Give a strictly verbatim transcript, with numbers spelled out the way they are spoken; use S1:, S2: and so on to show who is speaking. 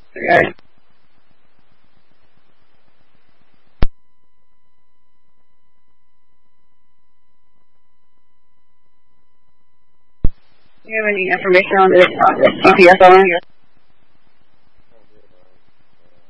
S1: Okay. Do you have any information on this G P S on here?